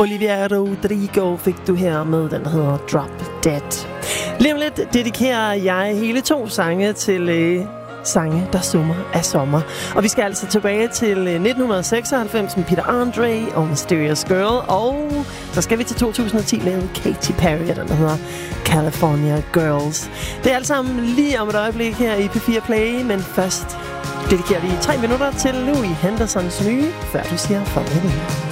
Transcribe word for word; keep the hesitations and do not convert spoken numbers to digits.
Olivia Rodrigo fik du her med, den hedder Drop Dead. Lige om lidt dedikerer jeg hele to sange til øh, sange, der summer af sommer. Og vi skal altså tilbage til øh, nitten seksoghalvfems med Peter Andre og Mysterious Girl. Og så skal vi til to tusind og ti med Katy Perry, der hedder California Girls. Det er alt sammen lige om et øjeblik her i P fire Play, men først dedikerer vi tre minutter til Louis Hendersons nye, før du siger farvel.